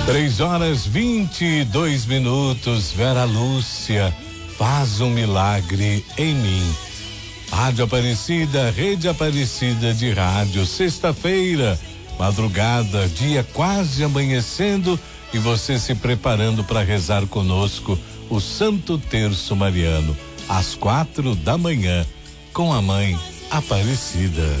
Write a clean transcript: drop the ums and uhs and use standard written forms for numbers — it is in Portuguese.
3h22. Vera Lúcia, faz um milagre em mim. Rádio Aparecida, Rede Aparecida de Rádio, sexta-feira, madrugada, dia quase amanhecendo e você se preparando para rezar conosco o Santo Terço Mariano, às 4 da manhã, com a Mãe Aparecida.